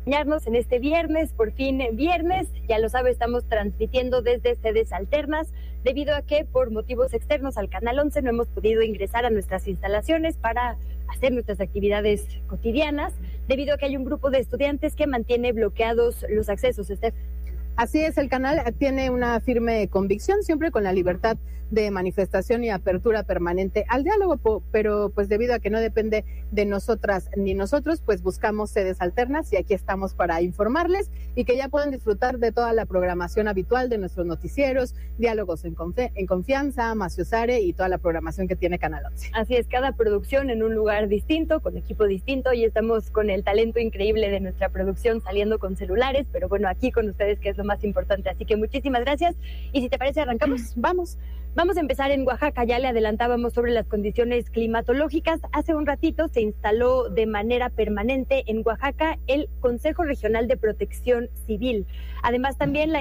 acompañarnos en este viernes, por fin viernes. Ya lo sabe, estamos transmitiendo desde sedes alternas, debido a que por motivos externos al Canal 11 no hemos podido ingresar a nuestras instalaciones para hacer nuestras actividades cotidianas, debido a que hay un grupo de estudiantes que mantiene bloqueados los accesos. Así es, el canal tiene una firme convicción, siempre con la libertad de manifestación y apertura permanente al diálogo, pero pues debido a que no depende de nosotras ni nosotros, pues buscamos sedes alternas y aquí estamos para informarles y que ya puedan disfrutar de toda la programación habitual de nuestros noticieros, diálogos en confianza, Maciosare y toda la programación que tiene Canal 11. Así es, cada producción en un lugar distinto, con equipo distinto, y estamos con el talento increíble de nuestra producción saliendo con celulares, pero bueno, aquí con ustedes, que es lo más importante. Así que muchísimas gracias, y si te parece arrancamos. Vamos a empezar en Oaxaca. Ya le adelantábamos sobre las condiciones climatológicas. Hace un ratito se instaló de manera permanente en Oaxaca el Consejo Regional de Protección Civil. Además, también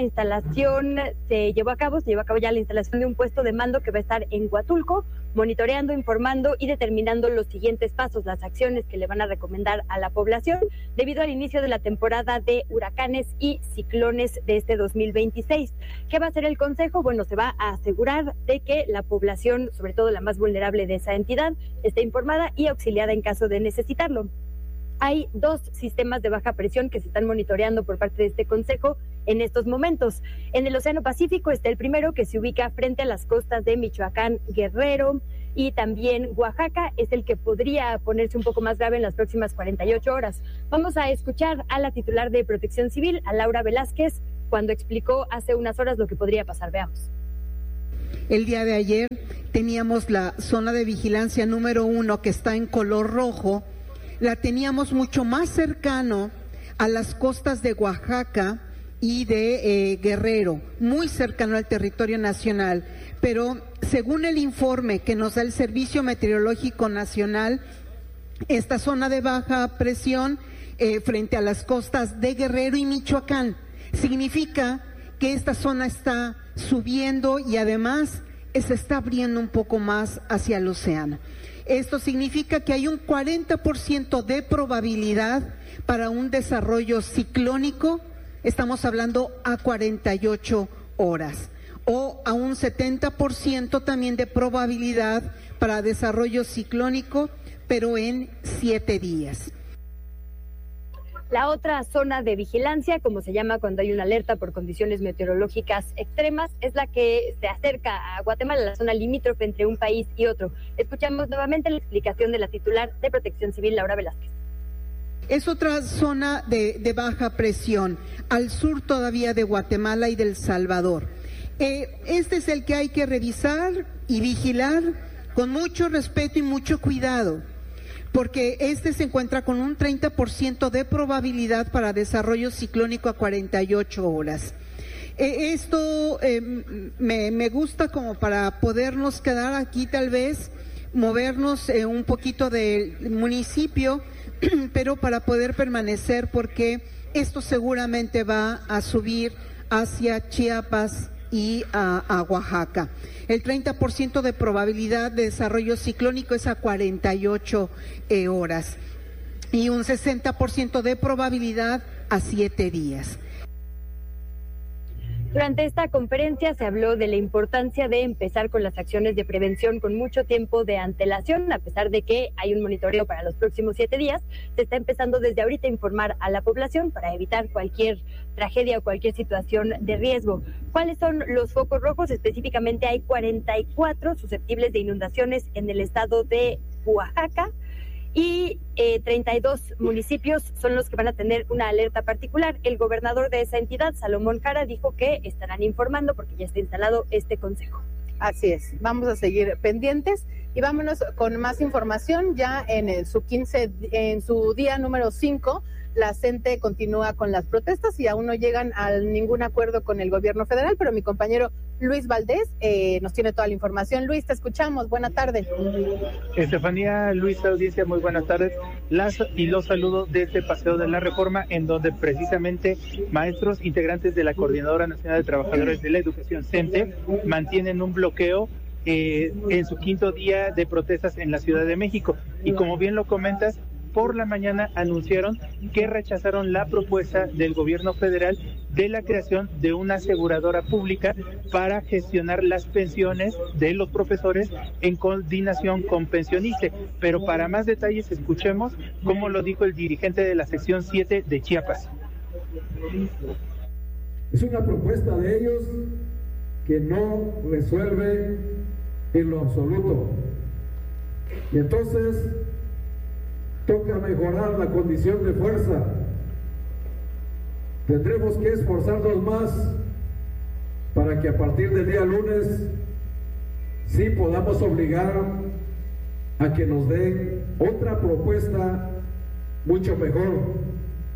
se llevó a cabo ya la instalación de un puesto de mando que va a estar en Huatulco, monitoreando, informando y determinando los siguientes pasos, las acciones que le van a recomendar a la población debido al inicio de la temporada de huracanes y ciclones de este 2026. ¿Qué va a hacer el Consejo? Bueno, se va a asegurar de que la población, sobre todo la más vulnerable de esa entidad, esté informada y auxiliada en caso de necesitarlo. Hay 2 sistemas de baja presión que se están monitoreando por parte de este consejo en estos momentos. En el Océano Pacífico está el primero, que se ubica frente a las costas de Michoacán, Guerrero y también Oaxaca. Es el que podría ponerse un poco más grave en las próximas 48 horas. Vamos a escuchar a la titular de Protección Civil, a Laura Velázquez, cuando explicó hace unas horas lo que podría pasar. Veamos. El día de ayer teníamos la zona de vigilancia número 1, que está en color rojo. La teníamos mucho más cercano a las costas de Oaxaca y de Guerrero, muy cercano al territorio nacional. Pero según el informe que nos da el Servicio Meteorológico Nacional, esta zona de baja presión frente a las costas de Guerrero y Michoacán significa que esta zona está subiendo y además se está abriendo un poco más hacia el océano. Esto significa que hay un 40% de probabilidad para un desarrollo ciclónico, estamos hablando a 48 horas, o a un 70% también de probabilidad para desarrollo ciclónico, pero en 7 días. La otra zona de vigilancia, como se llama cuando hay una alerta por condiciones meteorológicas extremas, es la que se acerca a Guatemala, la zona limítrofe entre un país y otro. Escuchamos nuevamente la explicación de la titular de Protección Civil, Laura Velázquez. Es otra zona de baja presión, al sur todavía de Guatemala y del Salvador. Este es el que hay que revisar y vigilar con mucho respeto y mucho cuidado, porque este se encuentra con un 30% de probabilidad para desarrollo ciclónico a 48 horas. Esto me gusta como para podernos quedar aquí, tal vez movernos un poquito del municipio, pero para poder permanecer, porque esto seguramente va a subir hacia Chiapas y a Oaxaca. El 30% de probabilidad de desarrollo ciclónico es a 48 horas y un 60% de probabilidad a 7 días. Durante esta conferencia se habló de la importancia de empezar con las acciones de prevención con mucho tiempo de antelación. A pesar de que hay un monitoreo para los próximos 7 días, se está empezando desde ahorita a informar a la población para evitar cualquier tragedia o cualquier situación de riesgo. ¿Cuáles son los focos rojos? Específicamente hay 44 susceptibles de inundaciones en el estado de Oaxaca, y 32 municipios son los que van a tener una alerta particular. El gobernador de esa entidad, Salomón Jara, dijo que estarán informando porque ya está instalado este consejo. Así es, vamos a seguir pendientes y vámonos con más información. Ya en su día número 5, la CENTE continúa con las protestas y aún no llegan a ningún acuerdo con el gobierno federal, pero mi compañero Luis Valdés nos tiene toda la información. Luis, te escuchamos, buena tarde. Estefanía, Luis, audiencia, muy buenas tardes. Los saludo desde Paseo de la Reforma, en donde precisamente maestros integrantes de la Coordinadora Nacional de Trabajadores de la Educación, CENTE, mantienen un bloqueo en su 5.º día de protestas en la Ciudad de México. Y como bien lo comentas, por la mañana anunciaron que rechazaron la propuesta del gobierno federal de la creación de una aseguradora pública para gestionar las pensiones de los profesores en coordinación con Pensioniste. Pero para más detalles, escuchemos cómo lo dijo el dirigente de la sección 7 de Chiapas. Es una propuesta de ellos que no resuelve en lo absoluto. Y entonces toca mejorar la condición de fuerza. Tendremos que esforzarnos más para que a partir del día lunes sí podamos obligar a que nos den otra propuesta mucho mejor.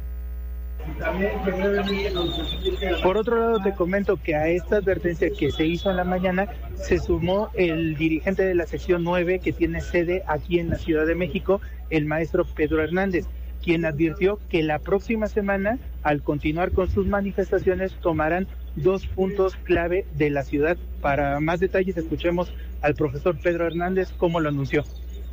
Por otro lado, te comento que a esta advertencia que se hizo en la mañana se sumó el dirigente de la sección 9 que tiene sede aquí en la Ciudad de México, el maestro Pedro Hernández, quien advirtió que la próxima semana, al continuar con sus manifestaciones, tomarán 2 puntos clave de la ciudad. Para más detalles, escuchemos al profesor Pedro Hernández cómo lo anunció.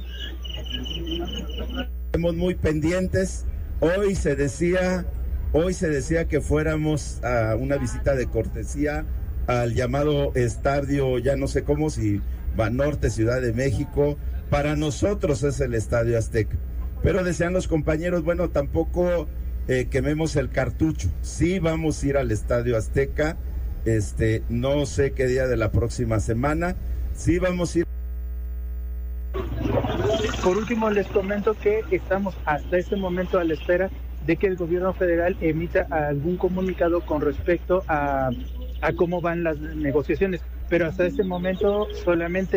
Estamos muy pendientes. Hoy se decía que fuéramos a una visita de cortesía al llamado estadio, ya no sé cómo, si Banorte, Ciudad de México. Para nosotros es el Estadio Azteca. Pero decían los compañeros, bueno, tampoco quememos el cartucho. Sí vamos a ir al Estadio Azteca, no sé qué día de la próxima semana. Sí vamos a ir. Por último, les comento que estamos hasta este momento a la espera de que el gobierno federal emita algún comunicado con respecto a cómo van las negociaciones, pero hasta este momento solamente